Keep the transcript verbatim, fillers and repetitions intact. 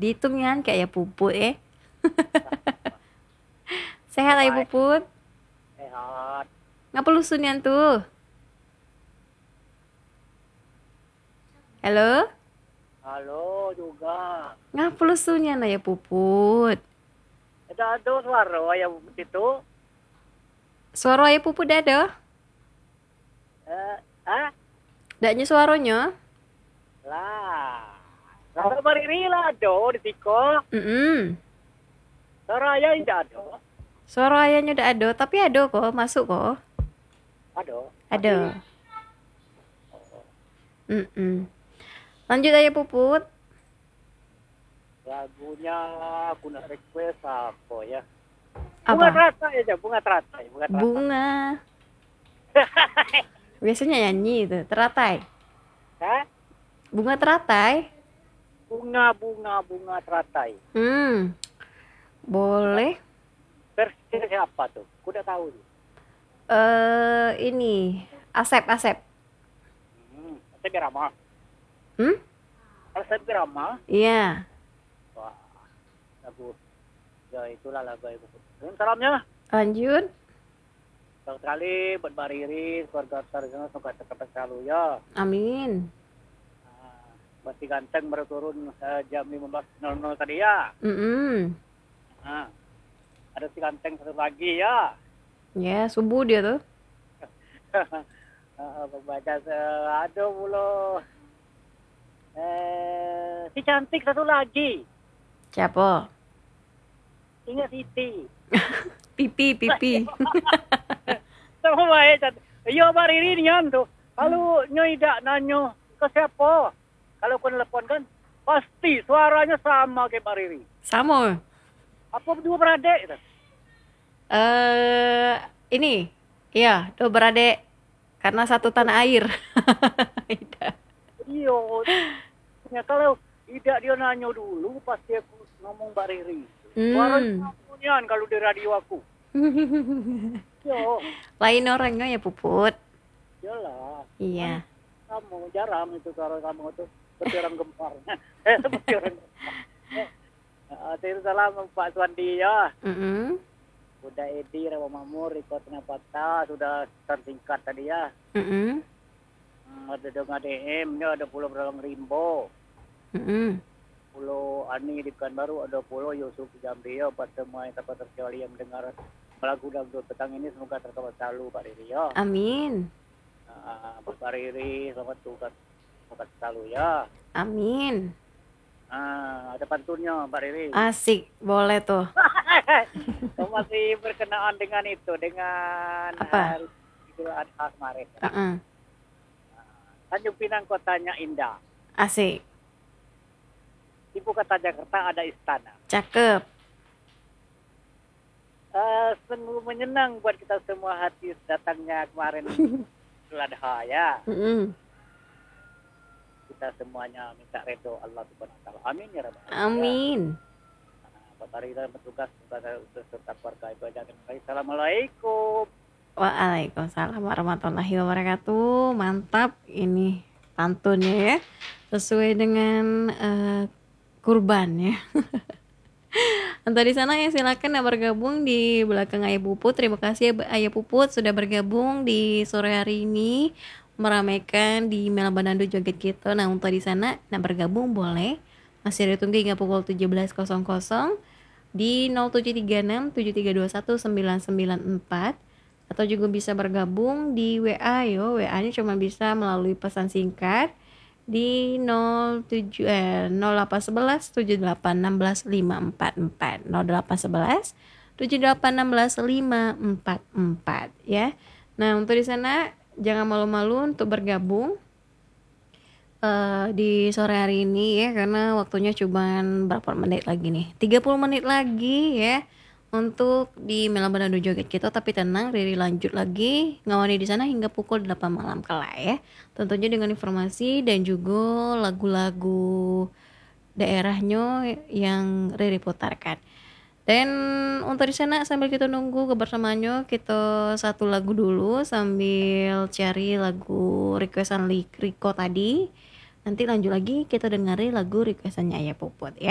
Dihitung yan kayak puput eh. Sehat ayah Baik, puput. sehat. Ngapa lusun yan tuh? Halo? Halo juga. Ngapa lusun yan ayah puput? Ada ada suara yang itu. Suara ayah puput ada? Eh, ah, Daknya suaranya? lah. Suara bariri lah ada di tiko. Mm-mm. Suara ayah tidak ada. Suara ayahnya udah ada, tapi ada kok, masuk kok. Ada. Ada. Tapi, Mm-mm. Lanjut ayah puput. lagunya aku nak request apa ya? Bunga Apa? teratai aja, bunga teratai, bunga teratai. Bunga. Biasanya nyanyi itu, teratai. Hah? Bunga teratai. Bunga, bunga, bunga teratai. Hmm. Boleh. Versi siapa tuh? Aku udah tahu. Eh ini Asep, Asep. Hmm, Asep Irama. Hmm? Asep Irama. Iya. Wah, lagu. Ya itulah lagu ibu. Dan salamnya. Lanjut. Selamat sekali buat Mbak Riri, keluarga besar semua semoga tetap selalu ya. Amin. Nah, buat si ganteng baru turun uh, jam lima belas nol nol tadi ya. Mm-mm. Nah, ada si ganteng satu lagi ya. Ya, subuh dia tuh. uh, Baca uh, ada pula. Eh, si cantik satu lagi. Siapa? Ingat Siti. Pipi, pipi. Sama baik cantik. Iya Mbak Riri nian tuh. Kalau nyoi tidak nanya ke siapa? Kalau kau telepon kan pasti suaranya sama kayak Mbak Riri. Sama. Apa dua beradik? Gitu? Eh, ini. Iya, dua beradik. Karena satu tanah air. Ida. Iya. Ya, kalau tidak dia nanya dulu pasti aku ngomong Mbak Riri. Suaranya Hmm. punyaan kalau di radio aku. Yo, Lain orangnya ya puput. jelas. Iya. Kamu jarang itu suara kamu itu seperti orang gempar. Eh, seperti orang gempar. Eh, terima salam Pak Suandi ya. Mm-mm. Udah Edi, Rawa Mamur, Riko Tenapata, sudah tersingkat tadi ya. Mm-mm. Hmm, ada dengan D M, ya ada Pulau Berawang Rimbo. Mm-mm. Pulau Ani di Pekanbaru, ada Pulau Yusuf di Jambi ya. Buat semua yang dapat terkecuali yang mendengar lagu dangdut petang ini semoga terkawal selalu Pak Riri ya. Amin. Nah, Pak Riri, selamat tugas semoga selalu ya. Amin. Nah, ada pantunnya Pak Riri. Asik, boleh tuh. Kamu masih berkenaan dengan itu, dengan Apa? hari Idul Adha kemarin. Uh-uh. Tanjung Pinang kotanya indah. Asik. Ibu kota Jakarta ada istana. Cakep. Uh, sungguh menyenang buat kita semua hati datangnya kemarin Idul Adha ya. Mm-mm. Kita semuanya minta redo Allah Subhanahu wa taala. Amin ya rabbal alamin. Amin. Pak Riri dan petugas kepada serta keluarga ibu jangan. Assalamualaikum. Waalaikumsalam warahmatullahi wabarakatuh. Mantap ini pantunnya ya. Sesuai dengan eh, kurban ya. Entah di sana ya silakan yang bergabung di belakang Ayah Puput. Terima kasih ya Ayah Puput sudah bergabung di sore hari ini meramaikan di Melbanando Joget kita. Nah untuk di sana nah bergabung boleh. Masih ditunggu hingga pukul tujuh belas di nol tujuh tiga enam tujuh tiga dua satu sembilan sembilan empat atau juga bisa bergabung di W A yo. W A-nya cuma bisa melalui pesan singkat di nol tujuh eh nol delapan satu satu tujuh delapan enam lima empat empat nol delapan satu satu tujuh delapan enam lima empat empat ya. Nah, untuk di sana jangan malu-malu untuk bergabung uh, di sore hari ini ya karena waktunya cuma berapa menit lagi nih? tiga puluh menit lagi ya. Untuk di Melbanando Joget kita, tapi tenang, Riri lanjut lagi ngawani di sana hingga pukul delapan malam kelak ya. Tentunya dengan informasi dan juga lagu-lagu daerahnya yang Riri putarkan. Dan untuk di sana sambil kita nunggu kebersamaannya, kita satu lagu dulu sambil cari lagu requestan Riko tadi. Nanti lanjut lagi kita dengerin lagu requestannya Ayah Puput ya.